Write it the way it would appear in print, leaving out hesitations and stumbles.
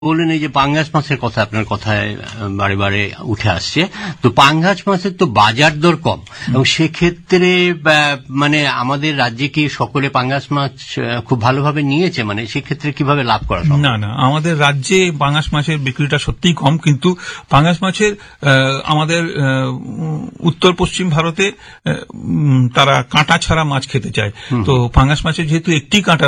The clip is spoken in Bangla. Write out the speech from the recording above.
বললেন এই যে পাঙ্গাস মাছের কথা আপনার কথায় বারে বারে উঠে আসছে, তো পাঙ্গাস মাছের তো বাজার দর কম, এবং সেক্ষেত্রে মানে আমাদের রাজ্যে কি সকলে পাঙ্গাস মাছ খুব ভালোভাবে নিয়েছে, মানে সেক্ষেত্রে কিভাবে লাভ করা সম্ভব? না, আমাদের রাজ্যে পাঙ্গাস মাছের বিক্রিটা সত্যিই কম, কিন্তু পাঙ্গাস মাছের আমাদের উত্তর পশ্চিম ভারতে তারা কাঁটা ছাড়া মাছ খেতে চায়। তো পাঙ্গাস মাছের যেহেতু একটি কাঁটা